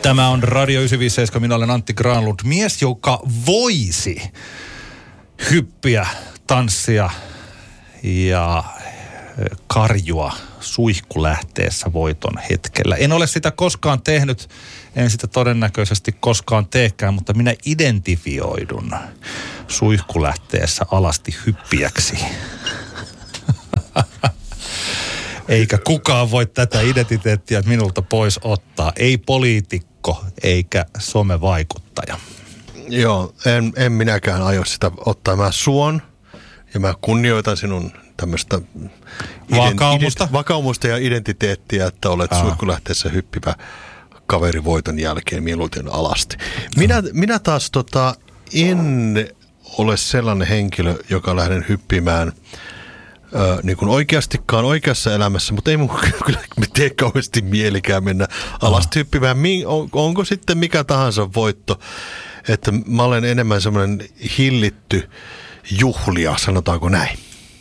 Tämä on Radio 957, minä olen Antti Granlund. Mies, joka voisi hyppiä, tanssia ja karjua suihkulähteessä voiton hetkellä. En ole sitä koskaan tehnyt, en sitä todennäköisesti koskaan teekään, mutta minä identifioidun suihkulähteessä alasti hyppiäksi. Eikä kukaan voi tätä identiteettiä minulta pois ottaa. Ei poliitikko eikä somevaikuttaja. Joo, en minäkään aio sitä ottaa. Mä suon ja mä kunnioitan sinun tämmöistä vakaumusta ja identiteettiä, että olet suihkulähteessä hyppivä kaveri voiton jälkeen mieluiten alasti. Minä taas en ole sellainen henkilö, joka lähden hyppimään niin kuin oikeastikaan oikeassa elämässä, mutta ei mun kyllä tee kauheasti mielikään mennä alasti hyppimään. Onko sitten mikä tahansa voitto, että mä olen enemmän semmoinen hillitty juhlia, sanotaanko näin?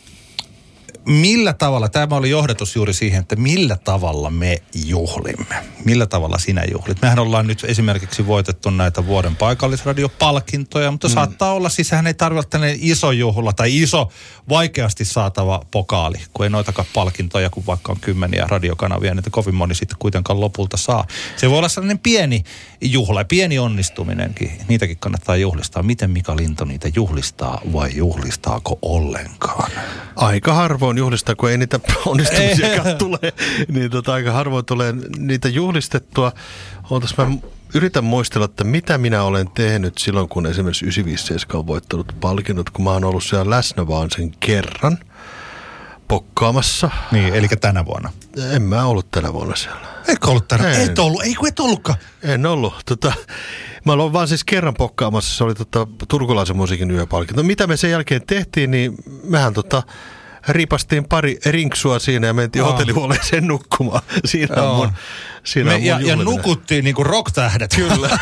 Millä tavalla, tämä oli johdatus juuri siihen, että millä tavalla me juhlimme? Millä tavalla sinä juhlit? Mehän ollaan nyt esimerkiksi voitettu näitä vuoden paikallisradiopalkintoja, mutta saattaa olla, siis hän ei tarvitse tällainen iso juhla tai iso vaikeasti saatava pokaali, kun ei noitakaan palkintoja, kun vaikka on 10 radiokanavia, niitä kovin moni sitten kuitenkaan lopulta saa. Se voi olla sellainen pieni juhla, pieni onnistuminenkin, niitäkin kannattaa juhlistaa. Miten Mika Linto niitä juhlistaa vai juhlistaako ollenkaan? Aika harvoin juhlistaa, kun ei niitä onnistumisiakaan tule, niin aika harvoin tulee niitä juhlistettua. Mä yritän muistella, että mitä minä olen tehnyt silloin, kun esimerkiksi 957 on voittanut palkinnot, kun mä oon ollut siellä läsnä vaan sen kerran pokkaamassa. Niin, eli tänä vuonna. En mä ollut tänä vuonna siellä. Eikö ollut tänä? Et ollut, et ollutkaan. En ollut. Mä olen vaan siis kerran pokkaamassa, se oli turkulaisen musiikin yöpalkinto. Mitä me sen jälkeen tehtiin, niin mehän riipastiin pari rinksua siinä ja mentiin hotellihuoneeseen nukkumaan. Siinä on mun ja nukuttiin niinku rock-tähdet. Kyllä,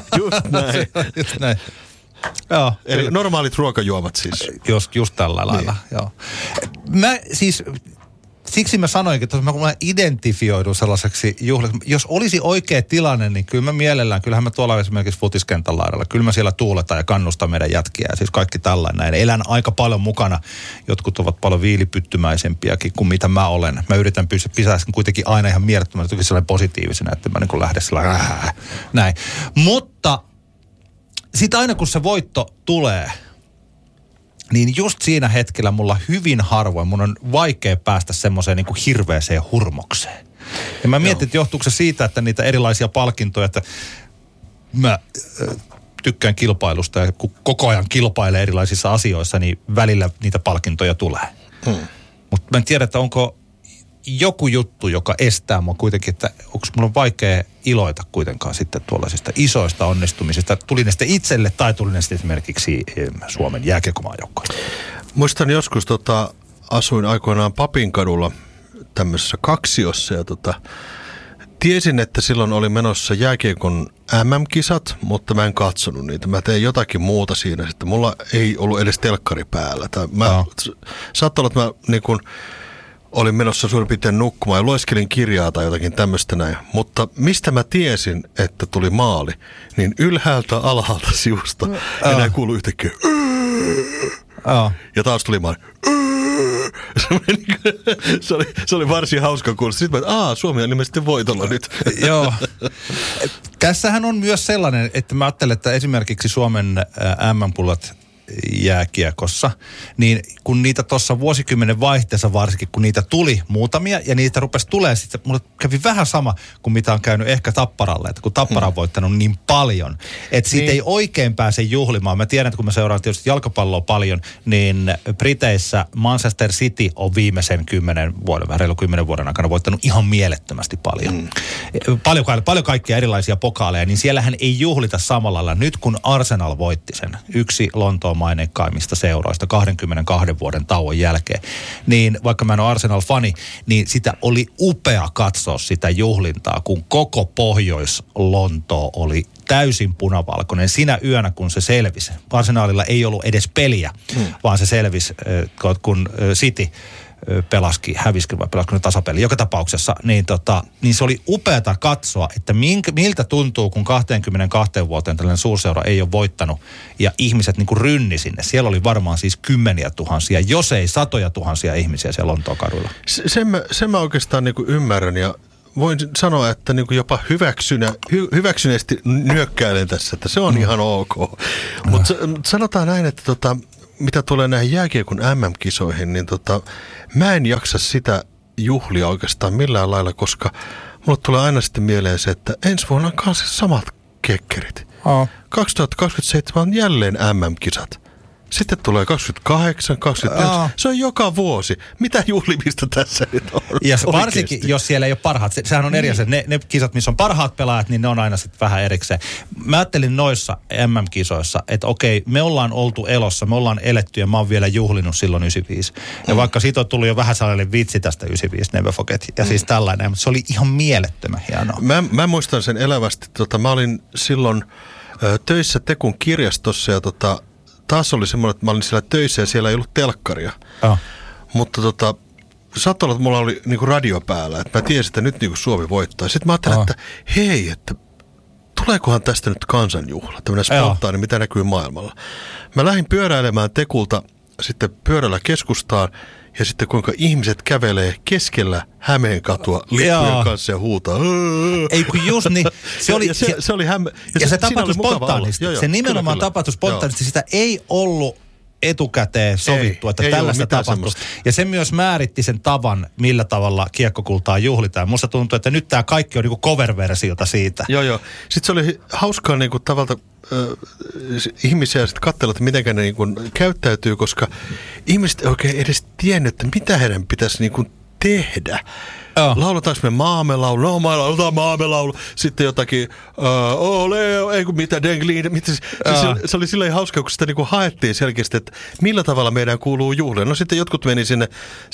just näin. Joo. Eli normaalit ruokajuomat siis. Just tällä lailla, niin. Joo. Siksi mä sanoinkin, että mä identifioidun sellaiseksi juhlaksi. Jos olisi oikea tilanne, niin kyllä mä mielellään, kyllähän mä tuolla esimerkiksi futiskentän laidalla, kyllä mä siellä tuuletaan ja kannustan meidän jätkiä. Siis kaikki tällainen. Elän aika paljon mukana. Jotkut ovat paljon viilipyttymäisempiäkin kuin mitä mä olen. Mä yritän pitää kuitenkin aina ihan mielettömän, toki sellainen positiivisena, että mä niin kuin lähden sellainen näin. Mutta sitten aina kun se voitto tulee, niin just siinä hetkellä mulla hyvin harvoin, mun on vaikea päästä semmoiseen niin kuin hirveäseen hurmokseen. Ja mä mietin, että johtuuko se siitä, että niitä erilaisia palkintoja, että mä tykkään kilpailusta ja kun koko ajan kilpailee erilaisissa asioissa, niin välillä niitä palkintoja tulee. Mutta mä en tiedä, että onko joku juttu, joka estää mua kuitenkin, että onko mulla vaikea iloita kuitenkaan sitten tuollaisista isoista onnistumisista. Tuli ne sitten itselle tai tuli ne sitten esimerkiksi Suomen jääkiekkomaajoukkoille. Muistan joskus asuin aikoinaan Papinkadulla tämmöisessä kaksiossa ja tiesin, että silloin oli menossa jääkiekon MM-kisat, mutta mä en katsonut niitä. Mä tein jotakin muuta siinä. Sitten mulla ei ollut edes telkkari päällä. Saattaa olla, että mä niin kun olin menossa suurin piirtein nukkumaan ja lueskelin kirjaa tai jotakin tämmöistä näin. Mutta mistä mä tiesin, että tuli maali, niin ylhäältä alhaalta sivusta enää kuulu yhtäkkiä. Ja taas tuli maali. Se oli varsin hauska kuulosta. Sitten mä, Suomi on ilmeisesti voitolla nyt. Joo. Tässähän on myös sellainen, että mä ajattelen, että esimerkiksi Suomen MM-pullat jääkiekossa, niin kun niitä tuossa vuosikymmenen vaihteessa varsinkin, kun niitä tuli muutamia ja niitä rupesi tulemaan, sitten mulle kävi vähän sama kuin mitä on käynyt ehkä Tapparalle, että kun Tappara on voittanut niin paljon, että siitä ei oikein pääse juhlimaan. Mä tiedän, että kun mä seuraan tietysti jalkapalloa paljon, niin Briteissä Manchester City on viimeisen 10 vuoden aikana voittanut ihan mielettömästi paljon. Paljon kaikkia erilaisia pokaaleja, niin siellähän ei juhlita samalla lailla. Nyt kun Arsenal voitti sen, yksi Lontoon maineikkaimmista seuroista 22 vuoden tauon jälkeen, niin vaikka mä en ole Arsenal-fani, niin sitä oli upea katsoa sitä juhlintaa, kun koko Pohjois-Lontoo oli täysin punavalkoinen sinä yönä, kun se selvisi. Arsenalilla ei ollut edes peliä, vaan se selvisi, kun City hävisikö vai pelaski ne tasapeli. Joka tapauksessa, niin se oli upeata katsoa, että miltä tuntuu, kun 22 vuoteen tällainen suurseura ei ole voittanut ja ihmiset niin kuin rynni sinne. Siellä oli varmaan siis kymmeniä tuhansia, jos ei satoja tuhansia ihmisiä siellä Lontoon kaduilla. Sen mä oikeastaan niin kuin ymmärrän ja voin sanoa, että niin kuin jopa hyväksyneesti nyökkäilen tässä, että se on ihan ok. Mutta sanotaan näin, että mitä tulee näihin jääkiekon MM-kisoihin, niin mä en jaksa sitä juhlia oikeastaan millään lailla, koska mulle tulee aina sitten mieleen se, että ensi vuonna on kanssa samat kekkerit. 2027 on jälleen MM-kisat. Sitten tulee 28, 29. Se on joka vuosi. Mitä juhlimista tässä nyt on? Ja varsinkin, jos siellä ei ole parhaat. Sehän on eri asia. Ne kisat, missä on parhaat pelaajat, niin ne on aina sitten vähän erikseen. Mä ajattelin noissa MM-kisoissa, että okei, me ollaan oltu elossa, me ollaan eletty ja mä oon vielä juhlinut silloin 95. Ja vaikka siitä on tullut jo vähän sellainen vitsi tästä 95, Never Forget. Ja siis tällainen, mutta se oli ihan mielettömän hienoa. Mä muistan sen elävästi. Mä olin silloin töissä Tekun kirjastossa ja taas oli semmoinen, että mä olin siellä töissä ja siellä ei ollut telkkaria. Mutta saattoi olla, että mulla oli niinku radio päällä, että mä tiesin, että nyt niinku Suomi voittaa. Sitten mä ajattelin, että hei, että tuleekohan tästä nyt kansanjuhla, tämmöinen spontaani, mitä näkyy maailmalla. Mä lähdin pyöräilemään Tekulta sitten pyörällä keskustaan ja sitten kuinka ihmiset kävelee keskellä Hämeenkatua lippujen kanssa ja huutaa. Ei kun just niin. Se oli ja se tapahtui spontaanisti. Se nimenomaan tapahtui spontaanisti. Sitä ei ollut etukäteen sovittu, että tällaista tapahtuu. Ja se myös määritti sen tavan, millä tavalla kiekkokultaa juhlitaan. Musta tuntuu, että nyt tämä kaikki on niinku cover-versiota siitä. Joo. Sitten se oli hauskaa niinku tavalta ihmisiä sitten katsella, että mitenkä ne niinku käyttäytyy, koska ihmiset ei oikein edes tiennyt, että mitä heidän pitäisi niinku tehdä. Laulataanko me maamelaulu? No, lauletaan maamelaulu. Sitten jotakin, ei kun mitä, dengliin. Se oli silleen hauska, kun sitä niinku haettiin selkeästi, että millä tavalla meidän kuuluu juhlia. No sitten jotkut meni sinne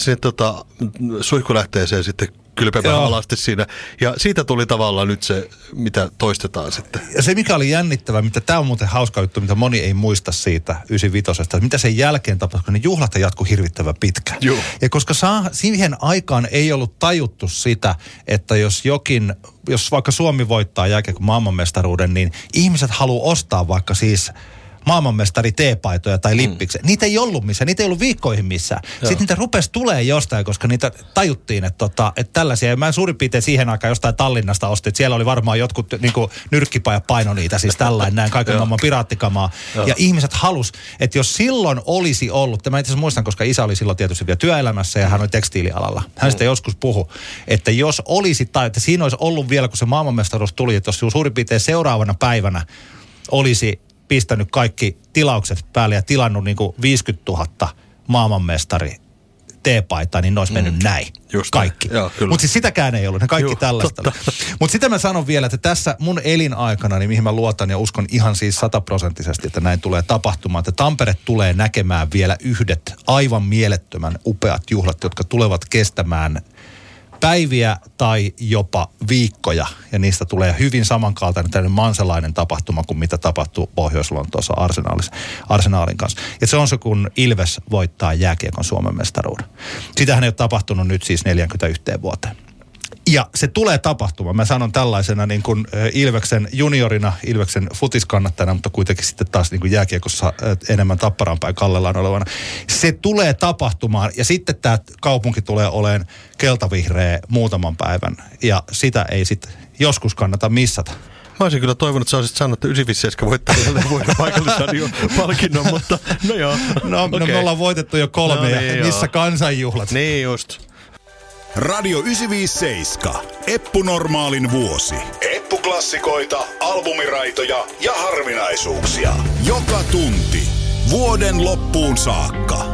suihkulähteeseen sitten kylpemään alasti siinä. Ja siitä tuli tavallaan nyt se, mitä toistetaan sitten. Ja se, mikä oli jännittävää, tämä on muuten hauska juttu, mitä moni ei muista siitä 95, että mitä sen jälkeen tapahtui, kun ne juhlat jatkui hirvittävän pitkään. Joo. Ja koska siihen aikaan ei ollut tajuttu sitä, että jos vaikka Suomi voittaa jääkiekon maailmanmestaruuden, niin ihmiset haluaa ostaa vaikka siis maailmanmestari teepaitoja tai lippiksen. Niitä ei ollut missään, niitä ei ollut viikkoihin missään. Sitten niitä rupesi tulee jostain, koska niitä tajuttiin, että tällaisia. Ja mä suurin piirtein siihen aikaan jostain Tallinnasta ostin, että siellä oli varmaan jotkut niinku nyrkkipajat paino niitä, siis tällainen näin kaiken maailman piraattikamaa. Ja ihmiset halus, että jos silloin olisi ollut, mä itse asiassa muistan, koska isä oli silloin tietysti vielä työelämässä ja hän oli tekstiilialalla. Hän sitä joskus puhui, että jos olisi, tai että siinä olisi ollut vielä, kun se maailmanmestaruus tuli, että jos suurin piirtein seuraavana päivänä olisi pistänyt kaikki tilaukset päälle ja tilannut niin kuin 50 000 maailmanmestari teepaitaa, niin ne olisi mennyt näin. Just kaikki. Mutta siis sitäkään ei ollut, ne kaikki tällaista. Mutta sitä mä sanon vielä, että tässä mun elinaikana, niin mihin mä luotan ja uskon ihan siis 100%, että näin tulee tapahtumaan, että Tampere tulee näkemään vielä yhdet aivan mielettömän upeat juhlat, jotka tulevat kestämään päiviä tai jopa viikkoja, ja niistä tulee hyvin samankaltainen tällainen mansalainen tapahtuma kuin mitä tapahtuu Pohjois-Lontoossa Arsenaalin kanssa. Ja se on se, kun Ilves voittaa jääkiekon Suomen mestaruuden. Sitähän ei ole tapahtunut nyt siis 41 vuoteen. Ja se tulee tapahtumaan. Mä sanon tällaisena niin kuin Ilveksen juniorina, Ilveksen futiskannattajana, mutta kuitenkin sitten taas niin kuin jääkiekossa enemmän Tapparaan päin kallellaan olevana. Se tulee tapahtumaan ja sitten tämä kaupunki tulee olemaan keltavihreä muutaman päivän ja sitä ei sitten joskus kannata missata. Mä olisin kyllä toivonut, että sä olisit sanonut, että 957 voittaa jälleen vuoden paikallisradion palkinnon, mutta no joo. No me ollaan voitettu jo 3 ja niin missä kansanjuhlat. Niin just. Radio 957. Eppu Normaalin vuosi. Eppu-klassikoita, albumiraitoja ja harvinaisuuksia. Joka tunti. Vuoden loppuun saakka.